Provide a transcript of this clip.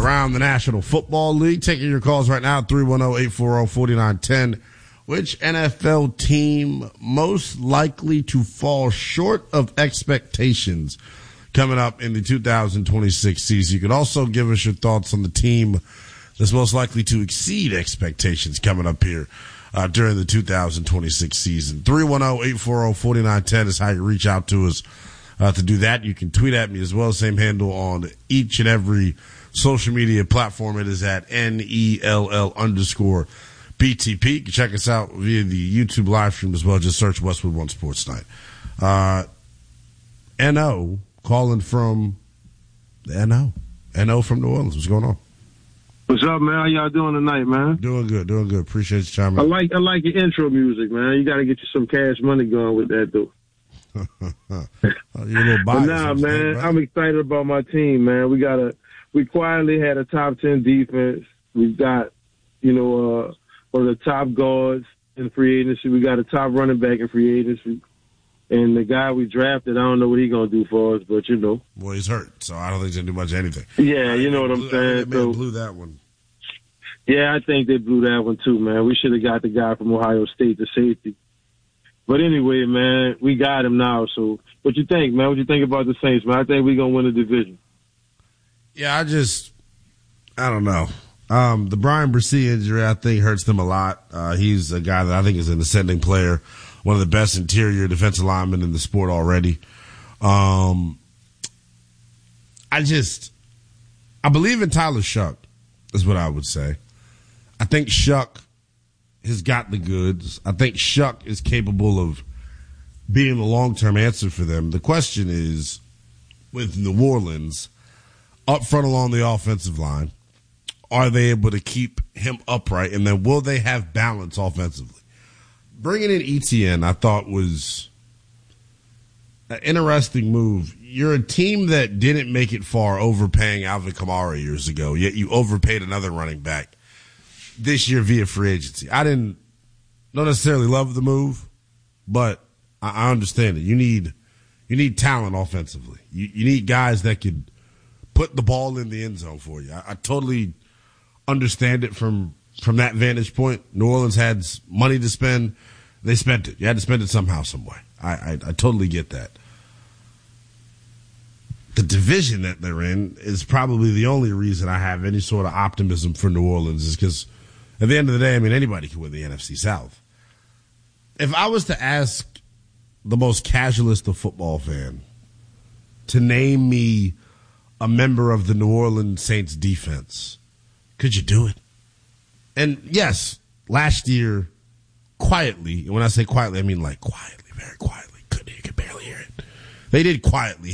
around the National Football League. Taking your calls right now, 310-840-4910. Which NFL team most likely to fall short of expectations coming up in the 2026 season? You could also give us your thoughts on the team that's most likely to exceed expectations coming up here during the 2026 season. 310-840-4910 is how you reach out to us. To do that, you can tweet at me as well. Same handle on each and every social media platform. It is at NELL_BTP. You can check us out via the YouTube live stream as well. Just search Westwood One Sports Night. NO calling from the NO from New Orleans. What's going on? What's up, man? How y'all doing tonight, man? Doing good. Appreciate you chiming in. I like your intro music, man. You got to get you some cash money going with that, though. You're a little biased. But man, I'm excited about my team, man. We quietly had a top 10 defense. We've got, one of the top guards in free agency. We got a top running back in free agency. And the guy we drafted, I don't know what he's going to do for us, but Well, he's hurt, so I don't think he's going to do much of anything. Yeah, you know what I'm saying? They blew that one. Yeah, I think they blew that one too, man. We should have got the guy from Ohio State, the safety. But anyway, man, we got him now. So what you think, man? What you think about the Saints, man? I think we're going to win the division. Yeah, I don't know. The Brian Bresee injury, I think, hurts them a lot. He's a guy that I think is an ascending player, one of the best interior defensive linemen in the sport already. I believe in Tyler Shough, is what I would say. I think Shough has got the goods. I think Shough is capable of being the long-term answer for them. The question is, with New Orleans, up front along the offensive line, are they able to keep him upright? And then will they have balance offensively? Bringing in ETN, I thought, was an interesting move. You're a team that didn't make it far overpaying Alvin Kamara years ago, yet you overpaid another running back this year via free agency. I don't necessarily love the move, but I understand it. You need talent offensively. You need guys that could put the ball in the end zone for you. I totally understand it from that vantage point. New Orleans had money to spend. They spent it. You had to spend it somehow, some way. I totally get that. The division that they're in is probably the only reason I have any sort of optimism for New Orleans, is because at the end of the day, I mean, anybody can win the NFC South. If I was to ask the most casualist of football fan to name me a member of the New Orleans Saints defense, could you do it? And yes, last year, quietly, and when I say quietly, I mean like quietly, very quietly. You could barely hear it. They did quietly